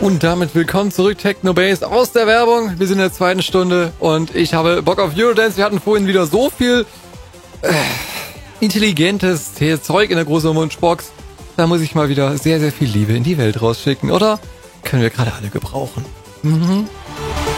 Und damit willkommen zurück, Technobase, aus der Werbung. Wir sind in der zweiten Stunde und ich habe Bock auf Eurodance. Wir hatten vorhin wieder so viel intelligentes Zeug in der großen Wunschbox. Da muss ich mal wieder sehr, sehr viel Liebe in die Welt rausschicken, oder? Können wir gerade alle gebrauchen. Mhm.